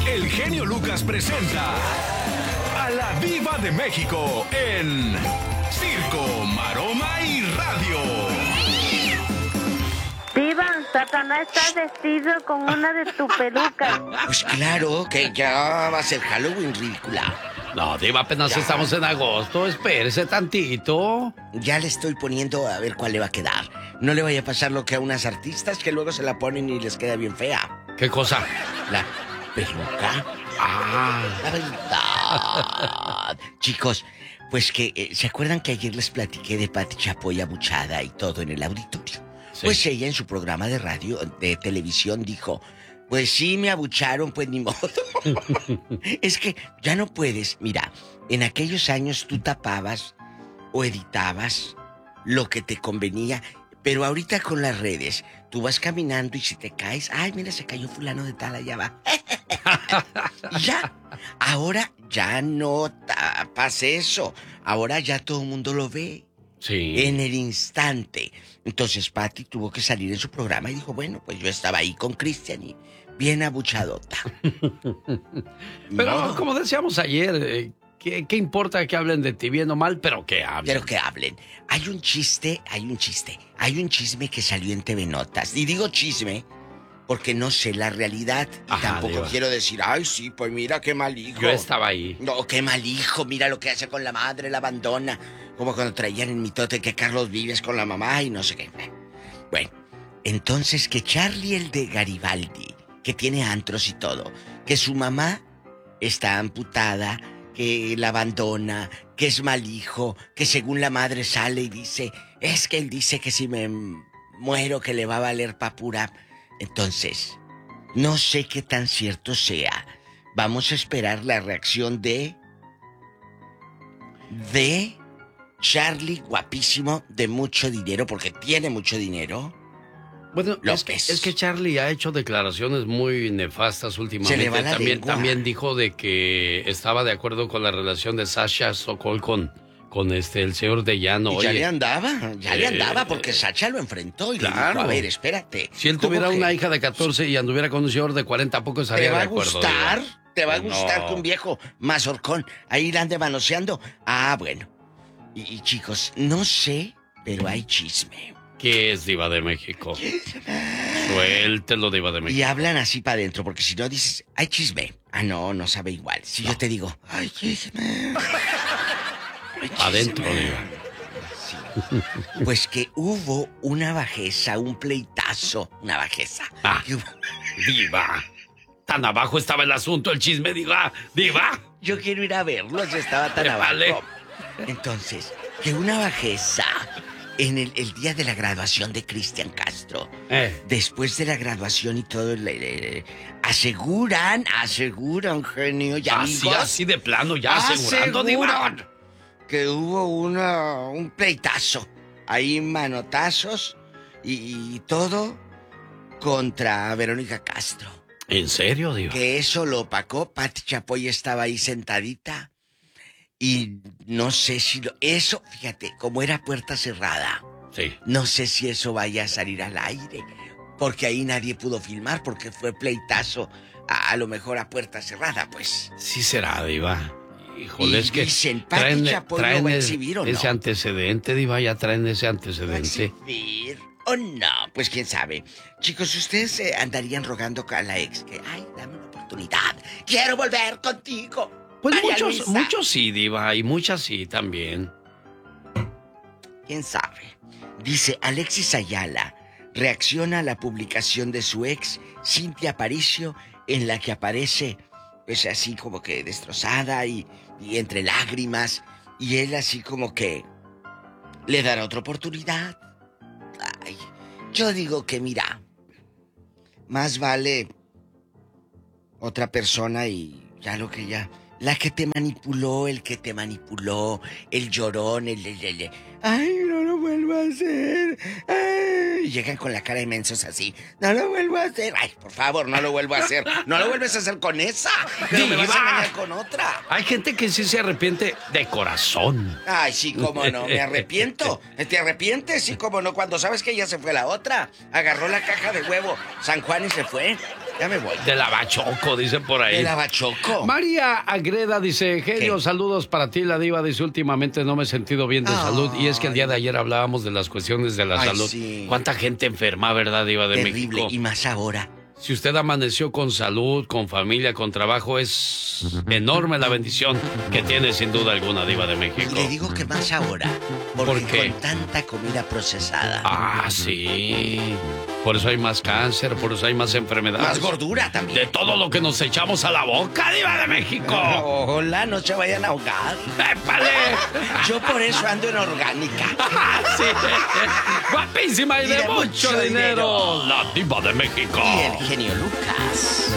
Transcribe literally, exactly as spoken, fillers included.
el genio Lucas presenta a la Diva de México en Circo, Maroma y Radio. Diva, Satanás está vestido con una de tus pelucas. Pues claro, que ya va a ser Halloween, ridícula. No, Diva, apenas Ya. estamos en agosto. Espérese tantito. Ya le estoy poniendo a ver cuál le va a quedar. No le vaya a pasar lo que a unas artistas que luego se la ponen y les queda bien fea. ¿Qué cosa? La peluca. Ah. La verdad. Chicos, pues que, eh, ¿se acuerdan que ayer les platiqué de Pati Chapoy abuchada y todo en el auditorio? Sí. Pues ella en su programa de radio, de televisión, dijo, pues sí me abucharon, pues ni modo. Es que ya no puedes, mira, en aquellos años tú tapabas o editabas lo que te convenía, pero ahorita con las redes, tú vas caminando y si te caes, ay, mira, se cayó fulano de tal, allá va. Y ya, ahora ya no tapas eso, ahora ya todo el mundo lo ve. Sí. En el instante. Entonces Pati tuvo que salir en su programa y dijo, bueno, pues yo estaba ahí con Cristian y bien abuchadota. Pero No. como decíamos ayer, eh, ¿qué, ¿qué importa que hablen de ti bien o mal? Pero que hablen. Pero que hablen. Hay un chiste, hay un chiste. Hay un chisme que salió en T V Notas. Y digo chisme porque no sé la realidad. Y Ajá, tampoco Diva. quiero decir, ay, sí, pues mira qué mal hijo. Yo estaba ahí. No, qué mal hijo, mira lo que hace con la madre, la abandona. Como cuando traían en mitote que Carlos Vives con la mamá y no sé qué. Bueno, entonces que Charlie el de Garibaldi, que tiene antros y todo, que su mamá está amputada, que la abandona, que es mal hijo, que según la madre sale y dice, es que él dice que si me muero que le va a valer pa' pura. Entonces, no sé qué tan cierto sea. Vamos a esperar la reacción de... De... Charlie, guapísimo, de mucho dinero, porque tiene mucho dinero. Bueno, es que, López. es que Charlie ha hecho declaraciones muy nefastas últimamente. Se le va la también, lengua. también dijo de que estaba de acuerdo con la relación de Sasha Sokol con, con este el señor de Llano. Y ya Oye, le andaba, ya eh, le andaba, porque Sacha lo enfrentó y le claro. dijo, a ver, espérate. si él ¿cómo tuviera que una hija de catorce y anduviera con un señor de cuarenta, ¿a poco ¿Te estaría va de a acuerdo? gustar? Diva? ¿Te va a No. gustar que un viejo mazorcón ahí la ande manoseando? Ah, bueno. Y, y chicos, no sé, pero hay chisme. ¿Qué es Diva de México? Suéltelo, Diva de Y México. hablan así para adentro, porque si no dices, hay chisme. Ah, no, no sabe igual. Si yo te digo, hay chisme. Hay chisme. Adentro, Diva. Sí. Pues que hubo una bajeza, un pleitazo, una bajeza. Ah. Que hubo- Diva. Tan abajo estaba el asunto, el chisme, Diva. Diva. Yo quiero ir a verlo, si estaba tan Me abajo. vale. Entonces, que una bajeza en el, el día de la graduación de Cristian Castro. Eh. Después de la graduación y todo, le, le- aseguran, aseguran, genio y Así, amigos, así de plano, ya asegurando, Diva. aseguran que hubo una, un pleitazo, ahí manotazos y, y todo contra Verónica Castro. ¿En serio, Diva? Que eso lo opacó, Pati Chapoy estaba ahí sentadita y no sé si lo... Eso, fíjate, como era puerta cerrada, Sí. no sé si eso vaya a salir al aire, porque ahí nadie pudo filmar, porque fue pleitazo a, a lo mejor a puerta cerrada, pues. Sí será, Diva. Híjole, Y es que dicen, Pati Chapoy lo va a exhibir, ¿o no? ese antecedente, Diva, ya traen ese ¿Va a antecedente. exhibir o no? Pues quién sabe. Chicos, ustedes eh, andarían rogando a la ex que, ay, dame una oportunidad, quiero volver contigo. Pues María muchos, Luisa. muchos sí, Diva, y muchas sí también. ¿Quién sabe? Dice Alexis Ayala, reacciona a la publicación de su ex, Cintia Aparicio, en la que aparece, pues así como que destrozada y, y entre lágrimas, y él así como que le dará otra oportunidad. Ay, yo digo que mira, más vale otra persona y ya lo que ya... La que te manipuló, el que te manipuló, el llorón, el... el, el, el ay, no lo vuelvo a hacer. Ay, y llegan con la cara de mensos así. No lo vuelvo a hacer. Ay, por favor, no lo vuelvo a hacer. No lo vuelves a hacer con esa. Pero me vas a Diva. engañar con otra. Hay gente que sí se arrepiente de corazón. Ay, sí, cómo no, me arrepiento. ¿Te arrepientes? Sí, cómo no, cuando sabes que ya se fue la otra. Agarró la caja de huevo San Juan y se fue. Ya me voy. De la Bachoco, dicen por ahí. De la Bachoco. María Agreda dice, genio, ¿Qué? saludos para ti, la diva. Dice, últimamente no me he sentido bien de Ay. salud. Y es que el día de ayer hablábamos de las cuestiones de la Ay, salud. sí. ¿Cuánta gente enferma, verdad, diva de Terrible. México? Y más ahora. Si usted amaneció con salud, con familia, con trabajo, es enorme la bendición que tiene sin duda alguna, diva de México. Y le digo que más ahora. Porque ¿Por qué? con tanta comida procesada. Ah, sí. Por eso hay más cáncer, por eso hay más enfermedades. Más gordura también. De todo lo que nos echamos a la boca, diva de México. Hola, no se vayan a ahogar. ¡Épale! Yo por eso ando en orgánica. Sí. Guapísima y, Y de, de mucho, mucho dinero. dinero. La diva de México. Y el genio Lucas.